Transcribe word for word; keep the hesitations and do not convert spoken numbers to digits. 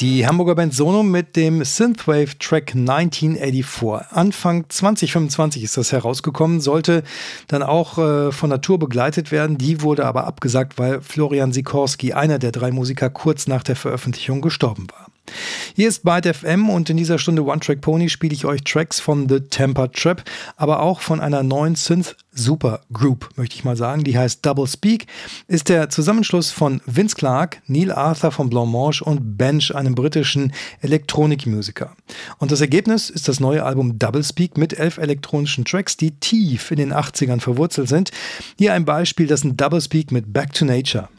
Die Hamburger Band Sono mit dem Synthwave-Track neunzehnhundertvierundachtzig. Anfang zwanzig fünfundzwanzig ist das herausgekommen, sollte dann auch äh, von der Tour begleitet werden. Die wurde aber abgesagt, weil Florian Sikorski, einer der drei Musiker, kurz nach der Veröffentlichung gestorben war. Hier ist Byte F M und in dieser Stunde One Track Pony spiele ich euch Tracks von The Temper Trap, aber auch von einer neuen Synth-Super-Group, möchte ich mal sagen. Die heißt Double Speak, ist der Zusammenschluss von Vince Clarke, Neil Arthur von Blancmange und Bench, einem britischen Elektronikmusiker. Und das Ergebnis ist das neue Album Double Speak mit elf elektronischen Tracks, die tief in den achtzigern verwurzelt sind. Hier ein Beispiel, das ist ein Double Speak mit Back to Nature.